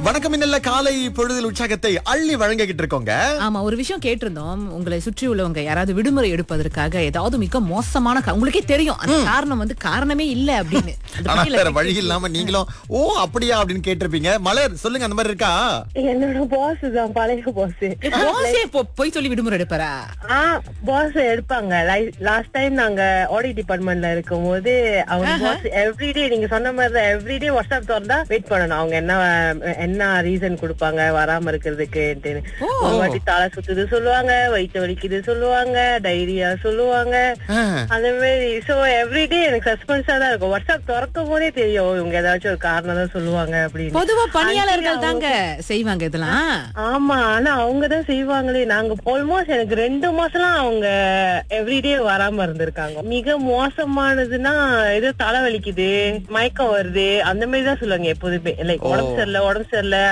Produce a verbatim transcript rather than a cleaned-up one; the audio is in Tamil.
வணக்கம் இன்னல்ல காலை பொழுதில் உற்சாகத்தை அள்ளி வழங்கிக்கிட்டு இருக்கோங்க. ஆமா, ஒரு விஷயம் கேட்டிருந்தோம். உங்களை சுற்றி உள்ளவங்க யாராவது விடுமுறை எடுப்பதற்காக ஏதாவது மிக மோசமான கா- உங்களுக்கே தெரியும் அந்த காரணம் வந்து காரணமே இல்ல அப்படின்னு அதை ஆனா பத்தி வேற இல்ல. வழி இல்லாம நீங்களும் ஓ அப்படியா அப்படின்னு கேட்டிருப்பீங்க. மலர் சொல்லுங்க, அந்த மாதிரி இருக்கா? என்னோட பாஸ் தான், பழைய பாஸ். ஏ, boss ஏ போ- போய் சொல்லி விடுமுறை எடுப்பாரா? ஆ பாஸ் எடுப்பாங்க. லாஸ்ட் டைம் நாங்க ஆடிட் டிபார்ட்மெண்ட்ல இருக்கும் போது அவங்க பாஸ் எவ்ரிடே நீங்க சொன்ன மாதிரி தான் எவ்ரிடே வாட்ஸ்அப் திறந்தா வெயிட் பண்ணணும். அவங்க என்ன என்ன ரீசன் கொடுப்பாங்க வராம இருக்கிறதுக்கு. ஒரு வாட்டி தலை சுத்துது சொல்லுவாங்க, வயிற்று வலிக்குது சொல்லுவாங்க, டைரியா சொல்லுவாங்க. ஆ. அந்த மாதிரி சோ எவ்ரிடே எனக்கு சஸ்பென்ஸா தான் இருக்கும். வாட்ஸ்அப் திறக்கும் போதே தெரியும் இவங்க ஏதாச்சும் ஒரு காரணம் தான் சொல்லுவாங்க அப்படின்னு. பொதுவா பணியாளர்கள் தாங்க செய்வாங்க இதெல்லாம். ஆமா, ஆனா அவங்கதான் செய்வாங்களே. நாங்க ஆல்மோஸ்ட் எனக்கு ரெண்டு மாசம்லாம் அவங்க எவ்ரிடே வராம இருந்திருக்காங்க. மிக மோசமானதுன்னா ஏதோ தலை வலிக்குது, மயக்கம் வருது, அந்த மாதிரி தான் சொல்லுவாங்க எப்போதுமே. லைக் உடம்பு சரியில்லை உடம்பு சரியில்லை